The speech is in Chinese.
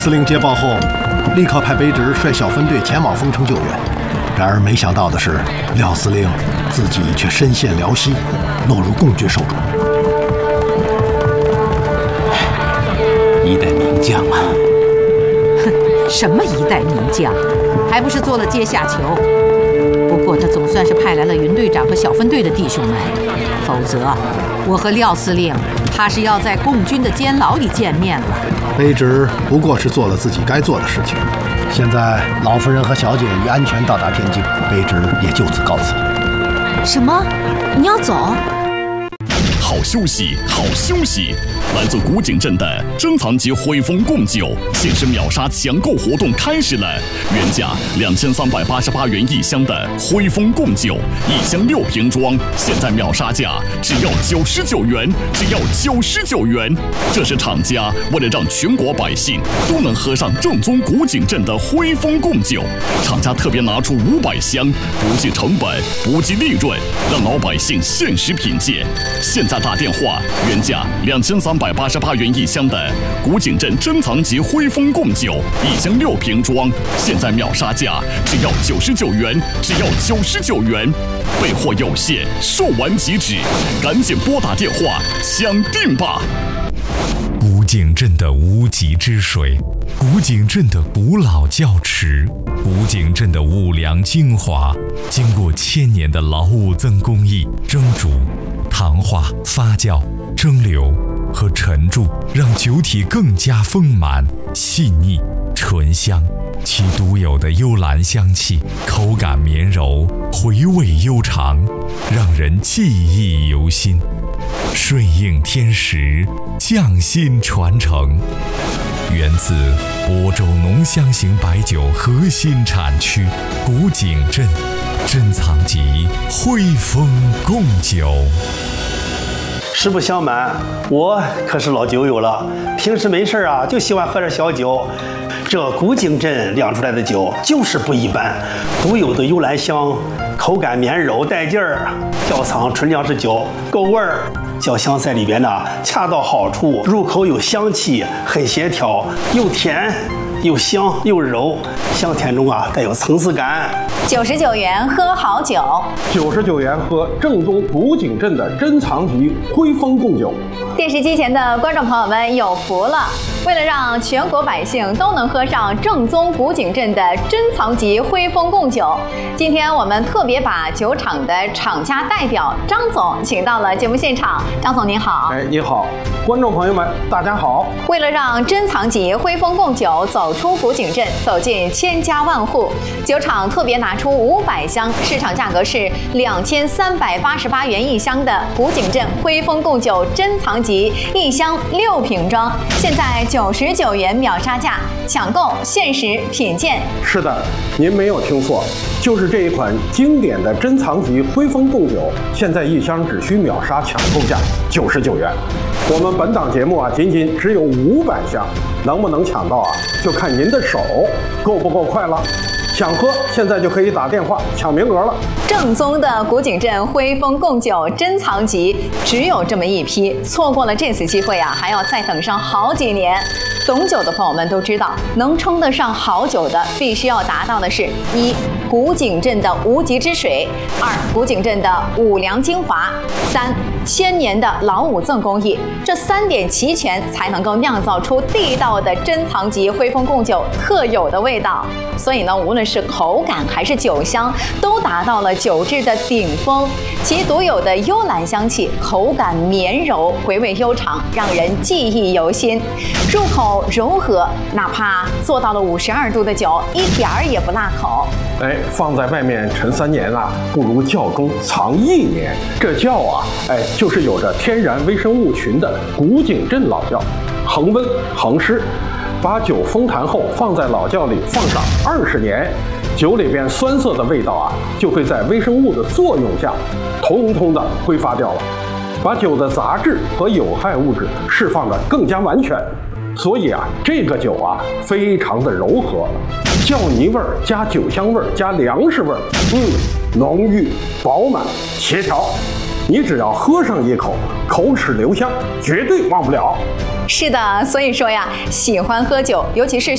司令接报后，立刻派卑职率小分队前往丰城救援。然而没想到的是，廖司令自己却身陷辽西，落入共军手中。 一代名将啊！ 哼，什么一代名将，还不是做了阶下囚？不过他总算是派来了云队长和小分队的弟兄们，否则我和廖司令怕是要在共军的监牢里见面了。 卑职不过是做了自己该做的事情。现在老夫人和小姐已安全到达天津，卑职也就此告辞。 什么？你要走？ 好消息，好消息！来自古井镇的珍藏级汇丰贡酒限时秒杀抢购活动开始了，原价2388元一箱的汇丰贡酒，1箱6瓶装，现在秒杀价只要99元，只要99元！这是厂家为了让全国百姓都能喝上正宗古井镇的汇丰贡酒，厂家特别拿出500箱，不计成本，不计利润，让老百姓限时品鉴。现在打电话，原价2388元一箱的古井镇珍藏级汇丰贡酒，1箱6瓶装，现在秒杀价只要99元，只要99元！备货有限，售完即止，赶紧拨打电话抢订吧！ 古井镇的无极之水，古井镇的古老窖池，古井镇的五粮精华，经过1000年的老五增工艺蒸煮、糖化、发酵、蒸馏和沉铸，让酒体更加丰满、细腻、醇香。其独有的幽兰香气，口感绵柔，回味悠长，让人记忆犹新。顺应天时，匠心传承，源自亳州浓香型白酒核心产区古井镇珍藏级汇丰贡酒。 实不相瞒，我可是老酒友了，平时没事啊就喜欢喝点小酒。这古井镇酿出来的酒就是不一般，独有的幽兰香，口感绵柔带劲儿，窖藏纯粮食酒，够味儿。酱香在里边呢，恰到好处，入口有香气，很协调，又甜又香又柔，香甜中啊带有层次感。 99元喝好酒 ，99元喝正宗古井镇的珍藏级汇丰贡酒。 电视机前的观众朋友们有福了！为了让全国百姓都能喝上正宗古井镇的珍藏级汇丰贡酒，今天我们特别把酒厂的厂家代表张总请到了节目现场。张总您好。 哎，你好，观众朋友们大家好。 为了让珍藏级汇丰贡酒走出古井镇，走进千家万户，酒厂特别拿出500箱，市场价格是2388元一箱的古井镇汇丰贡酒珍藏级，1箱6瓶装，现在99元秒杀价，抢购限时品鉴。 是的，您没有听错，就是这一款经典的珍藏级汇丰贡酒，现在1箱只需秒杀抢购价99元。我们本档节目啊，仅仅只有500箱，能不能抢到啊，就看您的手够不够快了。想喝，现在就可以打电话抢名额了。 正宗的古井镇汇丰贡酒珍藏级只有这么一批，错过了这次机会啊，还要再等上好几年。懂酒的朋友们都知道，能称得上好酒的，必须要达到的是：1. 古井镇的无极之水；2. 古井镇的五粮精华；3. 1000年的老五赠工艺。这3点齐全，才能够酿造出地道的珍藏级汇丰贡酒特有的味道。所以呢，无论是口感还是酒香，都达到了酒质的顶峰。其独有的幽兰香气，口感绵柔，回味悠长，让人记忆犹新。入口柔和，哪怕做到了52度的酒，一点儿也不辣口。 哎，放在外面陈3年啊，不如窖中藏1年。这窖啊，哎，就是有着天然微生物群的古井镇老窖，恒温恒湿。把酒封坛后放在老窖里放上20年，酒里边酸涩的味道啊，就会在微生物的作用下，通通的挥发掉了，把酒的杂质和有害物质释放的更加完全。所以啊，这个酒啊，非常的柔和，窖泥味儿加酒香味儿加粮食味儿，浓郁饱满协调。你只要喝上一口，口齿留香，绝对忘不了。 是的，所以说呀，喜欢喝酒，尤其是